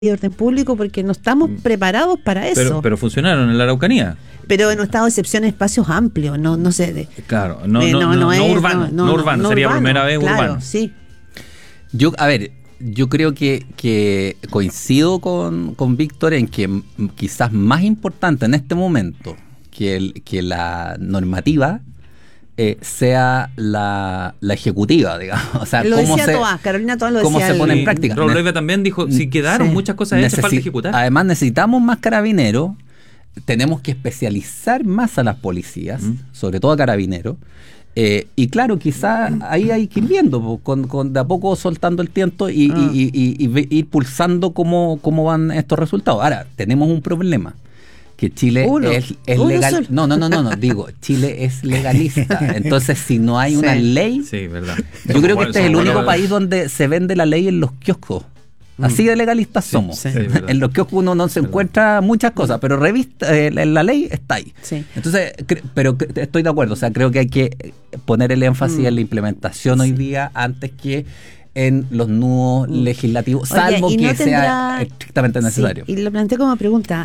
de orden público porque no estamos preparados para eso. Pero funcionaron en la Araucanía. Pero en un estado de excepción en espacios amplios, no sé. Claro, no urbano, sería la primera vez claro, urbano. Sí. Yo creo que coincido con Víctor en que quizás más importante en este momento que la normativa sea la ejecutiva, digamos. O sea, lo decía Toás, Carolina Toás lo decía. ¿Cómo se pone en práctica? Raúl Leiva también dijo, si quedaron muchas cosas hechas, falta ejecutar. Además necesitamos más carabineros, tenemos que especializar más a las policías, sobre todo a carabineros. Y claro, quizás ahí hay que ir viendo, con de a poco soltando el tiento y ir pulsando cómo van estos resultados. Ahora, tenemos un problema, que Chile es legal. No, digo, Chile es legalista. Entonces, si no hay una ley, sí, verdad. Yo creo que este es el único país donde se vende la ley en los kioscos. Así de legalistas somos. Sí, en los kioscos uno no se encuentra muchas cosas, pero la ley está ahí. Sí. Entonces, pero estoy de acuerdo. O sea, creo que hay que poner el énfasis en la implementación hoy día antes que en los nudos legislativos, salvo que sea estrictamente necesario. Sí, y lo planteo como pregunta.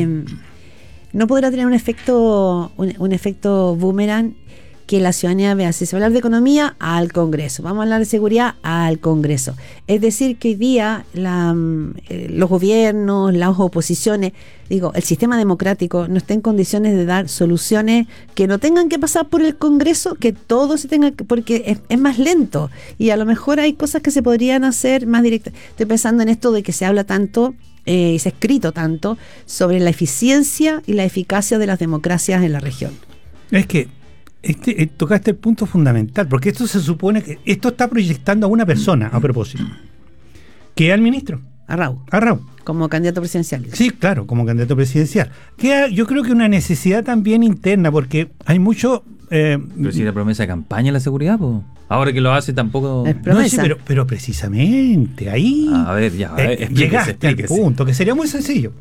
¿No podrá tener un efecto boomerang que la ciudadanía vea? Si se va a hablar de economía, al Congreso. Vamos a hablar de seguridad, al Congreso. Es decir, que hoy día los gobiernos, las oposiciones, el sistema democrático no está en condiciones de dar soluciones que no tengan que pasar por el Congreso, que todo se tenga que, porque es más lento. Y a lo mejor hay cosas que se podrían hacer más directas. Estoy pensando en esto de que se habla tanto y se ha escrito tanto sobre la eficiencia y la eficacia de las democracias en la región. Es que tocaste el punto fundamental, porque esto se supone que esto está proyectando a una persona, a propósito, que es al ministro. A Raúl. Como candidato presidencial. Sí, claro, como candidato presidencial. Yo creo que una necesidad también interna, porque hay mucho... pero si la promesa de campaña la seguridad, pues. Ahora que lo hace tampoco... Es promesa. No, sí, pero precisamente ahí... A ver, ya, llegaste al punto, que sería muy sencillo.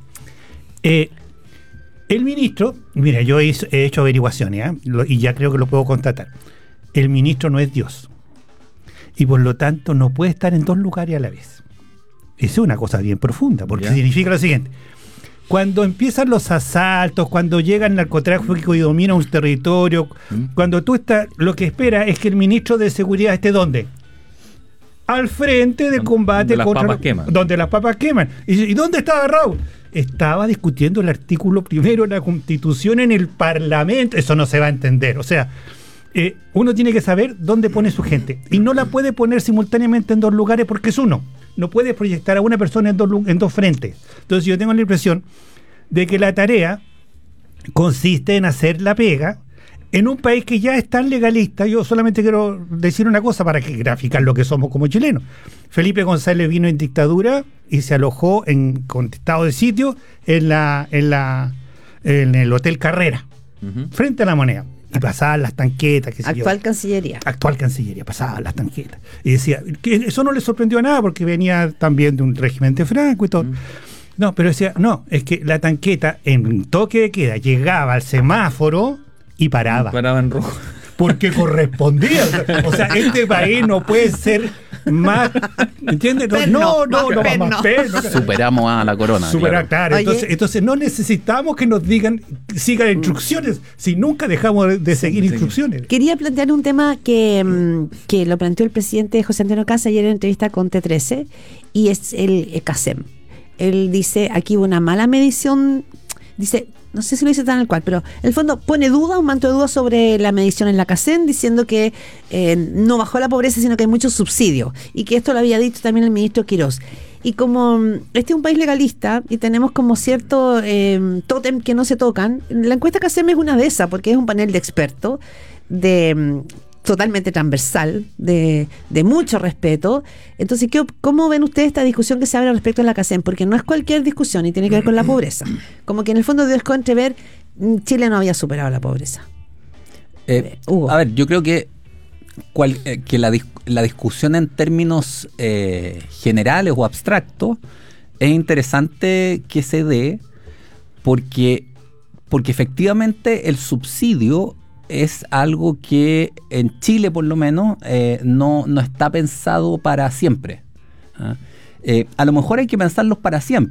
El ministro, mira, yo he hecho averiguaciones, y ya creo que lo puedo constatar. El ministro no es Dios. Y por lo tanto no puede estar en dos lugares a la vez. Esa es una cosa bien profunda, porque significa lo siguiente. Cuando empiezan los asaltos, cuando llega el narcotráfico y domina un territorio, cuando tú estás, lo que espera es que el ministro de Seguridad esté ¿dónde? Al frente del combate donde las papas queman. ¿Y dónde estaba Raúl? Estaba discutiendo el artículo primero de la Constitución en el Parlamento. Eso no se va a entender. O sea, uno tiene que saber dónde pone su gente. Y no la puede poner simultáneamente en dos lugares porque es uno. No puede proyectar a una persona en dos frentes. Entonces yo tengo la impresión de que la tarea consiste en hacer la pega en un país que ya es tan legalista. Yo solamente quiero decir una cosa para que graficar lo que somos como chilenos. Felipe González vino en dictadura y se alojó con estado de sitio en el Hotel Carrera, frente a la Moneda. Y pasaban las tanquetas. Actual Cancillería, pasaban las tanquetas. Y decía, que eso no le sorprendió a nada porque venía también de un régimen de Franco y todo. No, pero decía, no, es que la tanqueta en toque de queda llegaba al semáforo y paraba. Paraba en rojo. Porque correspondía. O sea, este país no puede ser más... ¿Entiendes? No, más perno. Superamos a la corona. Claro. Entonces no necesitamos que nos digan, sigan instrucciones, si nunca dejamos de seguir instrucciones. Quería plantear un tema que lo planteó el presidente José Antonio Caz ayer en entrevista con T13, y es el CACEM. Él dice, aquí hubo una mala medición, dice... No sé si lo dice tan al cual, pero en el fondo pone un manto de duda sobre la medición en la CACEN, diciendo que no bajó la pobreza, sino que hay muchos subsidios, y que esto lo había dicho también el ministro Quirós. Y como este es un país legalista y tenemos como cierto tótem que no se tocan, la encuesta CACEN es una de esas, porque es un panel de expertos totalmente transversal, de mucho respeto. Entonces, ¿cómo ven ustedes esta discusión que se abre respecto a la CACEN? Porque no es cualquier discusión y tiene que ver con la pobreza. Como que en el fondo dejó entrever Chile no había superado la pobreza. Hugo. A ver, yo creo que la discusión en términos generales o abstractos es interesante que se dé porque efectivamente el subsidio es algo que en Chile por lo menos no está pensado para siempre. A lo mejor hay que pensarlos para siempre.